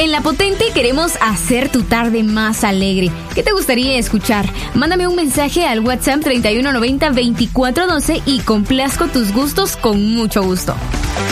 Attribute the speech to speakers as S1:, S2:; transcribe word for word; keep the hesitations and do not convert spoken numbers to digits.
S1: En La Potente queremos hacer tu tarde más alegre. ¿Qué te gustaría escuchar? Mándame un mensaje al WhatsApp treinta y uno noventa veinticuatro doce y complazco tus gustos con mucho gusto.